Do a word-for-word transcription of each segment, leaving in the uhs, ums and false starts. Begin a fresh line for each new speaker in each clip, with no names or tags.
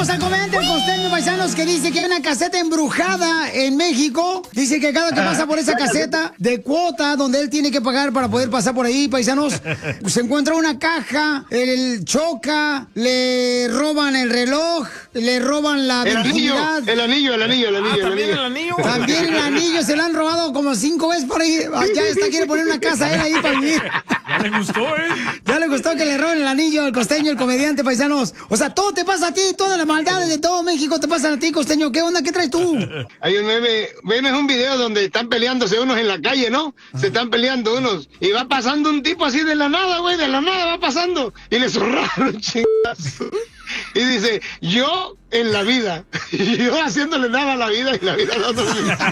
tenemos al comediante El Costeño, paisanos, que dice que hay una caseta embrujada en México. Dice que cada que pasa por esa caseta de cuota donde él tiene que pagar para poder pasar por ahí, paisanos, se encuentra una caja, él choca, le roban el reloj, le roban la
el anillo,
virginidad.
el anillo, el anillo, el anillo,
Ah,
el
¿también
anillo.
el anillo? También el anillo se lo han robado como cinco veces por ahí. Ya está, quiere poner una casa él ahí para vivir.
Ya le gustó, ¿eh?
Ya le gustó que le roben el anillo al Costeño, el comediante, paisanos. O sea, todo te pasa a ti, todas las maldades de todo México te pasan a ti, Costeño. ¿Qué onda? ¿Qué traes tú?
Hay un meme, meme es un video donde están peleándose unos en la calle, ¿no? Se están peleando unos. Y va pasando un tipo así de la nada, güey, de la nada va pasando. Y le zurraron, chingazo. Y dice, yo en la vida, yo haciéndole nada a la vida y la vida dándole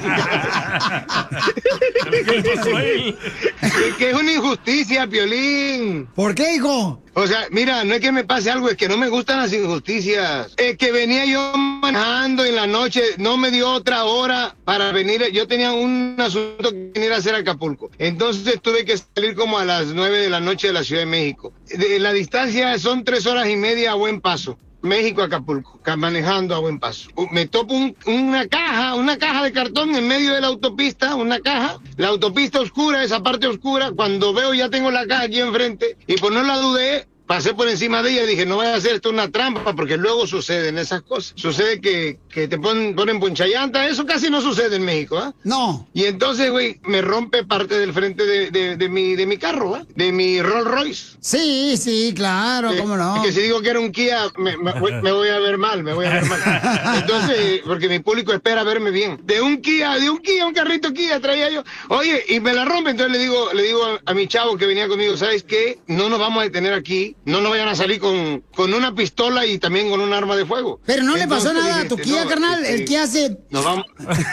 ¿Qué le pasó a él?
Es que es una injusticia, Piolín.
¿Por qué, hijo?
O sea, mira, no es que me pase algo, es que no me gustan las injusticias. Es que venía yo manejando en la noche, no me dio otra hora para venir. Yo tenía un asunto que venir a hacer a Acapulco. Entonces tuve que salir como a las nueve de la noche de la Ciudad de México. De la distancia son tres horas y media a buen paso. México, Acapulco, manejando a buen paso. Me topo un, una caja, una caja de cartón en medio de la autopista, una caja, la autopista oscura, esa parte oscura, cuando veo ya tengo la caja aquí enfrente, y pues no la dudé, pasé por encima de ella y dije, no voy a hacer esto una trampa, porque luego suceden esas cosas. Sucede que, que te ponen, ponen ponchallanta, eso casi no sucede en México, ¿ah? ¿eh?
No.
Y entonces, güey, me rompe parte del frente de, de, de mi, de mi carro, ¿ah? ¿eh? De mi Rolls Royce.
Sí, sí, claro,
Eh,
cómo no.
Que si digo que era un Kia, me, me, me voy a ver mal, me voy a ver mal. Entonces, porque mi público espera verme bien. De un Kia, de un Kia, un carrito Kia traía yo. Oye, y me la rompe, entonces le digo, le digo a, a mi chavo que venía conmigo, ¿sabes qué? No nos vamos a detener aquí. No nos vayan a salir con, con una pistola y también con un arma de fuego.
Pero no
Entonces,
le pasó nada a tu
este,
Kia,
no,
carnal.
este,
El Kia hace...
Nos vamos.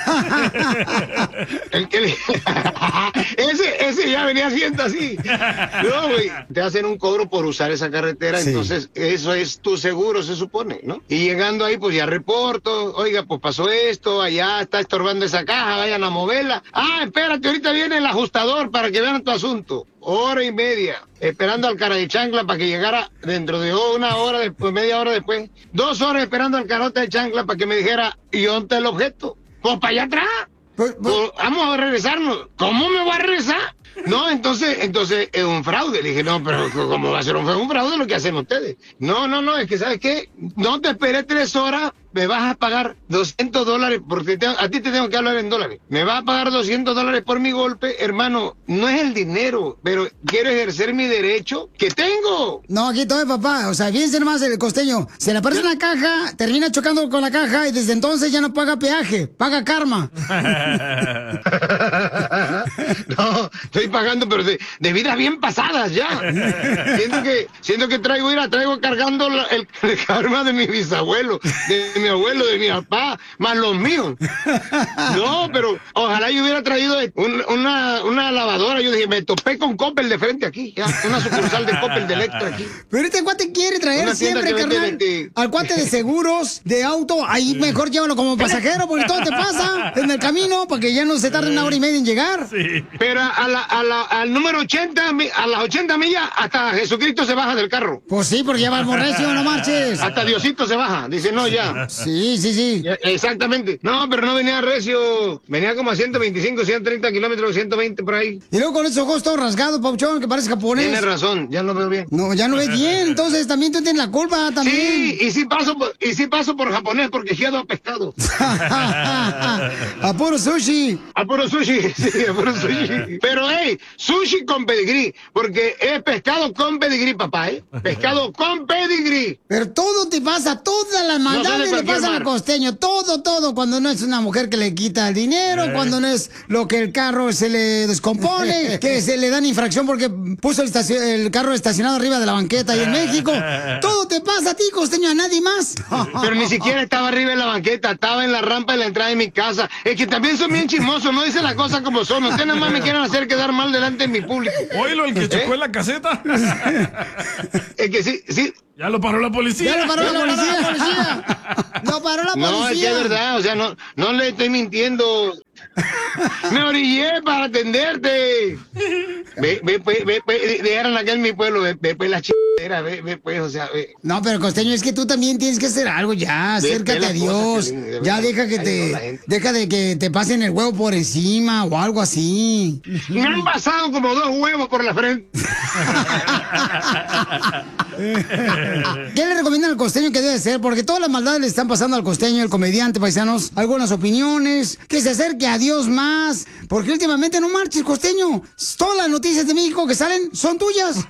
el, el, ese, ese ya venía haciendo así. No, güey. Te hacen un cobro por usar esa carretera,
Sí.
entonces eso es tu seguro, se supone, ¿no? Y llegando ahí, pues ya reporto. Oiga, pues pasó esto, allá está estorbando esa caja, vayan a moverla. Ah, espérate, ahorita viene el ajustador para que vean tu asunto. Hora y media, esperando al cara de chancla para que llegara dentro de una hora después, media hora después. Dos horas esperando al carote de chancla para que me dijera, ¿y dónde está el objeto? Pues para allá atrás.
Pues, pues,
Pues, vamos a regresarnos. ¿Cómo me voy a regresar? No, entonces, entonces es un fraude. Le dije, no, pero ¿cómo va a ser un fraude? Un fraude lo que hacen ustedes. No, no, no, es que ¿sabes qué? No te esperé tres horas, me vas a pagar doscientos dólares, porque te- a ti te tengo que hablar en dólares. Me vas a pagar doscientos dólares por mi golpe, hermano. No es el dinero, pero quiero ejercer mi derecho que tengo.
no, aquí todo, papá. O sea, fíjense nomás el Costeño. Se le aparece una caja, termina chocando con la caja y desde entonces ya no paga peaje, paga karma.
No, estoy pagando, pero de, de vidas bien pasadas ya. Siento que, siento que traigo, mira, traigo cargando la- el, el karma de mi bisabuelo, de mi abuelo, de mi papá, más los míos. No, pero ojalá yo hubiera traído un- una, una lavadora. Yo dije, me topé con Coppel de frente aquí, ya, una sucursal de Coppel de Electra aquí.
Pero este cuate quiere traer
Una tienda
siempre,
que vende
carnal,
de-
al cuate de seguros, de auto. Ahí mejor llévalo como pasajero porque todo te pasa en el camino para que ya no se tarde una hora y media en llegar.
Sí.
Pero a la, a la, al número ochenta, mi- a las ochenta millas, hasta Jesucristo se baja del carro.
Pues sí, porque lleva el morrecio, no marches.
Hasta Diosito se baja. Dice, no, ya.
Sí, sí, sí.
Ya, exactamente. No, pero no venía recio. Venía como a ciento veinticinco, ciento treinta kilómetros, ciento veinte por ahí.
Y luego con esos ojos todos rasgados, Pauchón, que parece japonés.
Tienes razón, ya lo veo bien.
No, ya no ves bien, entonces también tú tienes la culpa también.
Sí, y sí paso por, y sí paso por japonés porque quiero pescado.
A puro sushi.
A puro sushi, sí, a puro sushi. Pero, hey, sushi con pedigrí, porque es pescado con pedigrí, papá, ¿eh? Pescado con pedigrí.
Pero todo te pasa, todas las maldades le
cualquier
pasan al
mar.
Costeño, todo, todo, cuando no es una mujer que le quita el dinero, cuando no es lo que el carro se le descompone, que se le dan infracción porque puso el, estacio- el carro estacionado arriba de la banqueta ahí en México. Todo te pasa a ti, Costeño, a nadie más.
Pero ni siquiera estaba arriba en la banqueta, estaba en la rampa de la entrada de mi casa. Es que también son bien chismosos, no dicen las cosas como son. Ustedes nada más me quieren hacer quedar mal delante de mi público.
Oílo, el que chocó en la caseta.
Es que sí, sí.
Ya lo paró la policía.
Ya lo paró la
Ya
policía.
policía.
Lo paró la
No, es que
policía.
es verdad, o sea, no, no le estoy mintiendo. Me orillé para atenderte. Ve, ve, ve, ve, ve, dejaron acá en mi pueblo, ve, ve, ve la chidera, ve, ve, pues, o sea, ve.
No, pero Costeño, es que tú también tienes que hacer algo ya, acércate a Dios.
Cosas,
ya deja que te, deja de que te pasen el huevo por encima o algo así.
Me han pasado como dos huevos por la frente.
¿Qué le recomiendan al Costeño que debe hacer? Porque todas las maldades le están pasando al Costeño, el comediante, paisanos. Algunas opiniones, que se acerque a Dios más. Porque últimamente no marches, Costeño. Todas las noticias de México que salen son tuyas.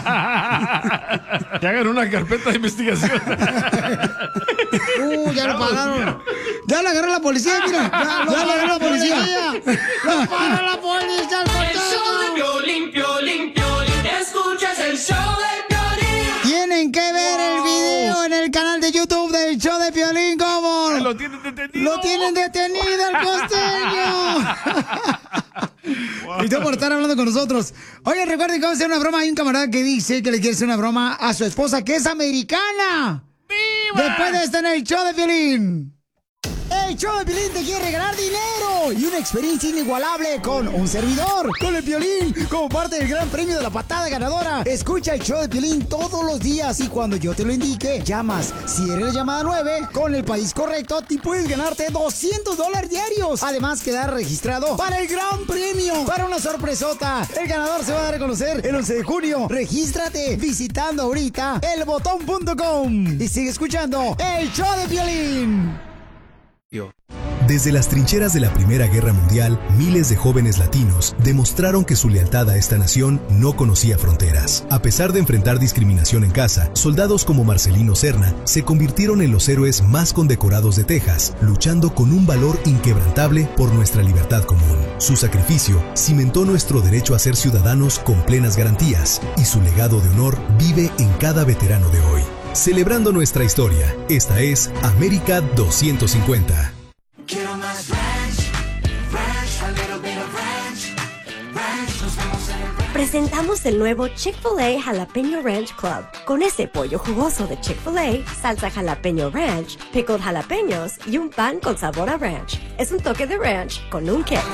Que hagan una carpeta de investigación.
Uh, ya lo pararon. Ya lo agarró la policía, mira. Ya lo agarró la policía. Lo paró la policía, el
El show de Piolín, Piolín, Piolín. Escuchas el show de Piolín.
Tienen que ver el video en el canal de YouTube del show de Piolín, ¿cómo?
Lo tienen detenido.
Lo tienen detenido el Costeño. Wow. Y tú por estar hablando con nosotros. Oye, recuerden que vamos a hacer una broma. Hay un camarada que dice que le quiere hacer una broma a su esposa, que es americana. ¡Viva! Después de estar en el show de Piolín. El show de Piolín te quiere regalar dinero y una experiencia inigualable con un servidor, con el Piolín, como parte del gran premio de la patada ganadora. Escucha el show de Piolín todos los días y cuando yo te lo indique, llamas. Si eres la llamada nueve, con el país correcto, y puedes ganarte doscientos dólares diarios. Además, quedar registrado para el gran premio, para una sorpresota. El ganador se va a dar a conocer el once de junio. Regístrate visitando ahorita el botón punto com y sigue escuchando el show de Piolín.
Desde las trincheras de la Primera Guerra Mundial, miles de jóvenes latinos demostraron que su lealtad a esta nación no conocía fronteras. A pesar de enfrentar discriminación en casa, soldados como Marcelino Serna se convirtieron en los héroes más condecorados de Texas, luchando con un valor inquebrantable por nuestra libertad común. Su sacrificio cimentó nuestro derecho a ser ciudadanos con plenas garantías, y su legado de honor vive en cada veterano de hoy. Celebrando nuestra historia, esta es América doscientos cincuenta.
Quiero más ranch, ranch, a little bit of ranch, ranch, nos vemos en el ranch.
Presentamos el nuevo Chick-fil-A Jalapeño Ranch Club. Con ese pollo jugoso de Chick-fil-A, salsa jalapeño ranch, pickled jalapeños y un pan con sabor a ranch. Es un toque de ranch con un kick.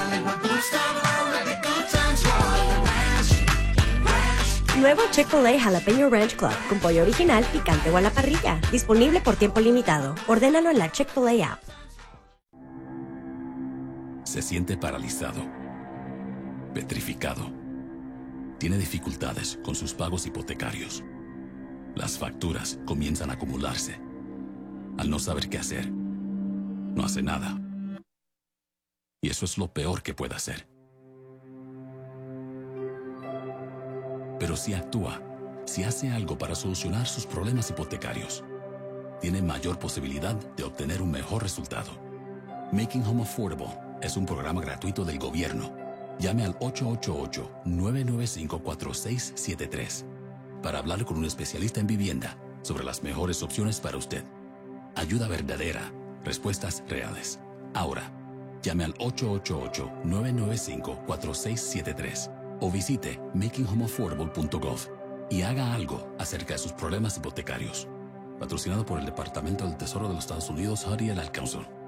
Nuevo Chick-fil-A Jalapeño Ranch Club con pollo original, picante o a la parrilla. Disponible por tiempo limitado. Ordénalo en la Chick-fil-A app.
Se siente paralizado, petrificado. Tiene dificultades con sus pagos hipotecarios. Las facturas comienzan a acumularse. Al no saber qué hacer, no hace nada. Y eso es lo peor que puede hacer. Pero si actúa, si hace algo para solucionar sus problemas hipotecarios, tiene mayor posibilidad de obtener un mejor resultado. Making Home Affordable es un programa gratuito del gobierno. Llame al ocho ocho ocho, nueve nueve cinco, cuatro seis siete tres para hablar con un especialista en vivienda sobre las mejores opciones para usted. Ayuda verdadera, respuestas reales. Ahora, llame al ocho ocho ocho, nueve nueve cinco, cuatro seis siete tres o visite making home affordable punto gov y haga algo acerca de sus problemas hipotecarios. Patrocinado por el Departamento del Tesoro de los Estados Unidos, H U D y el Ad Council.